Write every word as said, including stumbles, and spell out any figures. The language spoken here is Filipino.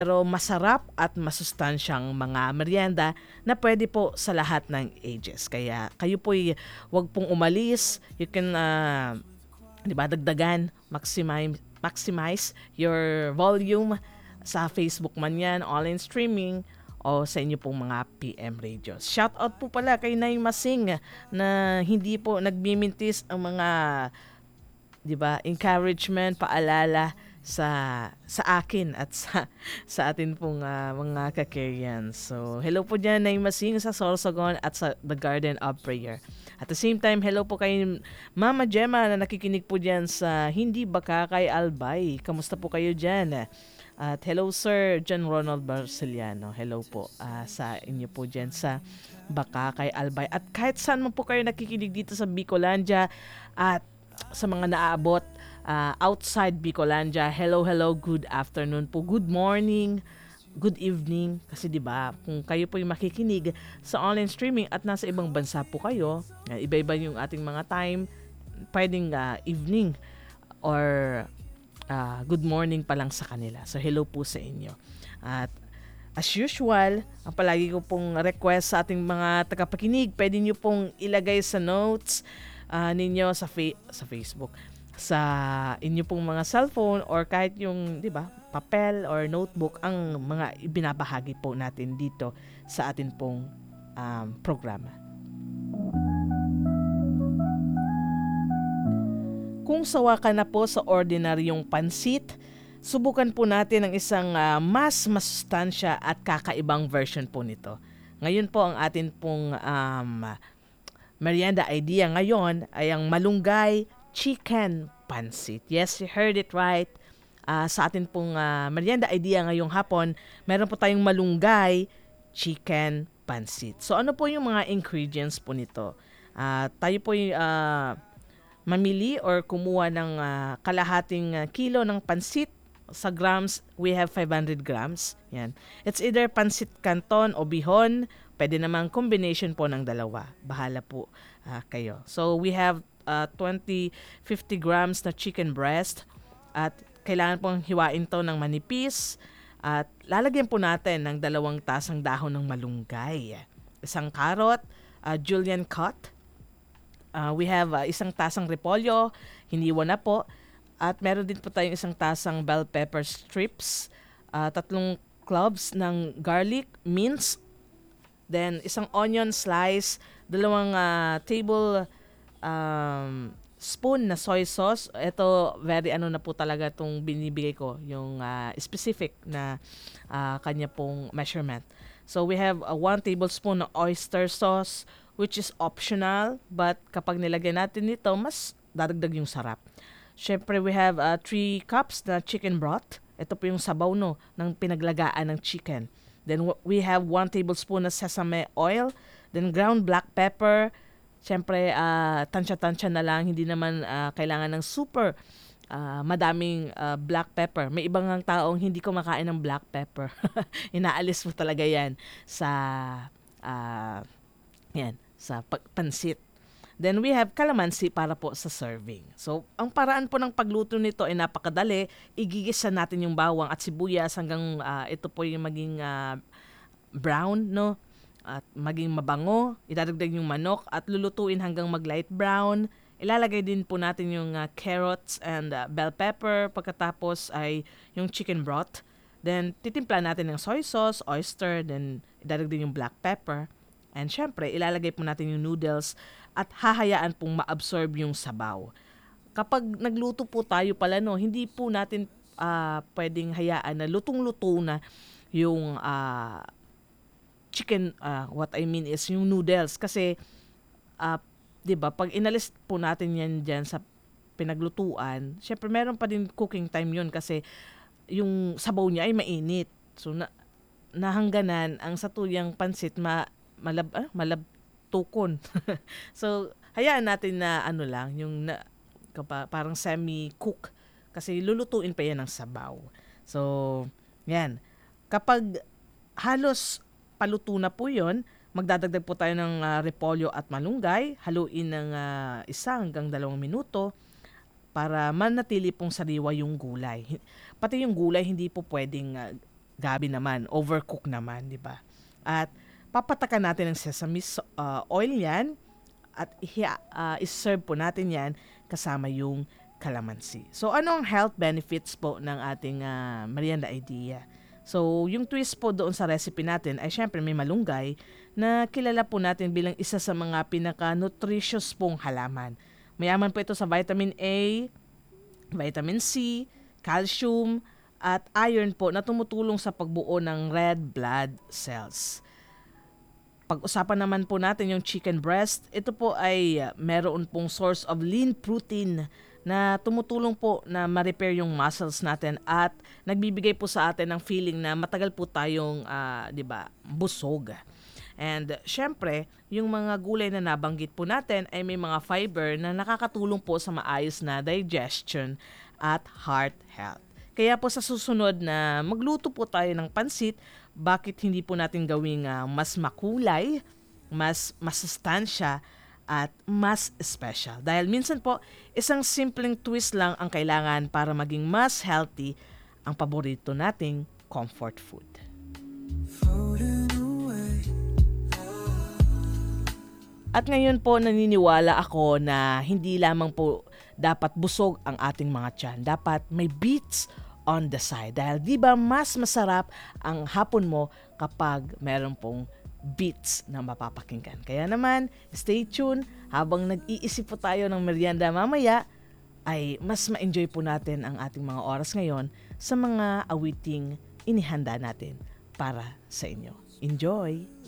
pero masarap at masustansyang mga merienda na pwede po sa lahat ng ages. Kaya kayo po'y wag pong umalis. You can, ah, 'di ba, dagdagan, maximize maximize your volume sa Facebook man 'yan, online streaming o sa inyo pong mga P M radios. Shout out po pala kay Nay Masing na hindi po nagmimintis ang mga, 'di ba, encouragement, paalala sa sa akin at sa sa atin pong ah, mga ka-Kerians. So, hello po diyan Nay Masing sa Sorsogon at sa The Garden of Prayer. At the same time, hello po kay Mama Gemma na nakikinig po diyan sa Hindi Baka kay Albay. Kamusta po kayo diyan? At hello Sir John Ronald Barceliano. Hello po ah, sa inyo po diyan sa Baka kay Albay. At kahit saan man po kayo nakikinig dito sa Bicolandia at sa mga naaabot uh, outside Bicolandia, hello, hello, good afternoon po, good morning, good evening. Kasi 'di ba, kung kayo po yung makikinig sa online streaming at nasa ibang bansa po kayo, uh, iba-iba yung ating mga time, pwedeng uh, evening or uh, good morning pa lang sa kanila. So hello po sa inyo. At as usual, ang palagi ko pong request sa ating mga tagapakinig, pwede nyo pong ilagay sa notes uh, ninyo sa fa- sa Facebook, sa inyo pong mga cellphone or kahit yung, 'di ba, papel or notebook ang mga ibinabahagi po natin dito sa atin pong um, programa. Kung sawa ka na po sa ordinaryong pansit, subukan po natin ang isang uh, mas masustansya at kakaibang version po nito. Ngayon po ang atin pong um, merienda idea ngayon ay ang malunggay chicken pansit. Yes, you heard it right. Uh, sa atin pong uh, merienda idea ngayong hapon, meron po tayong malunggay chicken pansit. So ano po yung mga ingredients po nito? Uh, tayo po yung uh, mamili or kumuha ng uh, kalahating uh, kilo ng pansit. Sa grams, we have five hundred grams. Yan. It's either pansit canton o bihon. Pwede namang combination po ng dalawa. Bahala po uh, kayo. So we have uh, twenty fifty grams na chicken breast. At kailangan pong hiwain to ng manipis. At lalagyan po natin ng dalawang tasang dahon ng malunggay. Isang carrot, uh, julienne cut. Uh, we have uh, isang tasang repolyo, hiniwa na po. At meron din po tayong isang tasang bell pepper strips, uh, tatlong cloves ng garlic, mince, then isang onion slice, dalawang uh, table um, spoon na soy sauce. Ito, very ano na po talaga itong binibigay ko, yung uh, specific na uh, kanya pong measurement. So we have a one tablespoon ng oyster sauce, which is optional, but kapag nilagyan natin nito, mas dadagdag yung sarap. Syempre, we have uh, three cups na chicken broth. Ito po yung sabaw no, ng pinaglagaan ng chicken. Then we have one tablespoon na sesame oil. Then ground black pepper. Syempre, uh, tansya-tansya na lang. Hindi naman uh, kailangan ng super uh, madaming uh, black pepper. May ibang ang taong hindi kumakain ng black pepper. Inaalis mo talaga yan sa, uh, yan, sa pansit. Then we have calamansi para po sa serving. So, ang paraan po ng pagluto nito ay napakadali. Igigisa natin yung bawang at sibuyas hanggang uh, ito po yung maging uh, brown, no? At maging mabango. Idadagdag yung manok at lulutuin hanggang mag-light brown. Ilalagay din po natin yung uh, carrots and uh, bell pepper. Pagkatapos ay yung chicken broth. Then, titimpla natin ng soy sauce, oyster, then idadagdag yung black pepper. And syempre, ilalagay po natin yung noodles at hahayaan pong ma-absorb yung sabaw. Kapag nagluto po tayo pala, no, hindi po natin uh, pwedeng hayaan na lutong-luto na yung uh, chicken, uh, what I mean is yung noodles. Kasi, uh, di ba, pag inalis po natin yan dyan sa pinaglutuan, syempre meron pa din cooking time yun kasi yung sabaw niya ay mainit. So, na, nahangganan ang satuyang pansit ma malab ah, malabtukon. So, hayaan natin na ano lang, yung na, kapa, parang semi-cook kasi lulutuin pa yan ng sabaw. So, yan. Kapag halos paluto na po yun, magdadagdag po tayo ng uh, repolyo at malunggay, haluin ng uh, isa hanggang dalawang minuto para manatili pong sariwa yung gulay. Pati yung gulay hindi po pwedeng uh, gabi naman, overcook naman, di ba? At papatakan natin ng sesame so- uh, oil yan at i- uh, iserve po natin yan kasama yung calamansi. So, ano ang health benefits po ng ating uh, merienda idea? So, yung twist po doon sa recipe natin ay syempre may malunggay na kilala po natin bilang isa sa mga pinaka-nutritious pong halaman. Mayaman po ito sa vitamin A, vitamin C, calcium, at iron po na tumutulong sa pagbuo ng red blood cells. Pag-usapan naman po natin yung chicken breast, ito po ay uh, meron pong source of lean protein na tumutulong po na ma-repair yung muscles natin at nagbibigay po sa atin ng feeling na matagal po tayong, uh, di ba, busog. And syempre, yung mga gulay na nabanggit po natin ay may mga fiber na nakakatulong po sa maayos na digestion at heart health. Kaya po sa susunod na magluto po tayo ng pansit, bakit hindi po natin gawing uh, mas makulay, mas masustansya, at mas special. Dahil minsan po, isang simpleng twist lang ang kailangan para maging mas healthy ang paborito nating comfort food. At ngayon po naniniwala ako na hindi lamang po dapat busog ang ating mga tiyan. Dapat may beets on the side. Dahil di ba mas masarap ang hapon mo kapag meron pong beats na mapapakinggan. Kaya naman, stay tuned habang nag-iisip po tayo ng merienda mamaya ay mas ma-enjoy po natin ang ating mga oras ngayon sa mga awiting inihanda natin para sa inyo. Enjoy!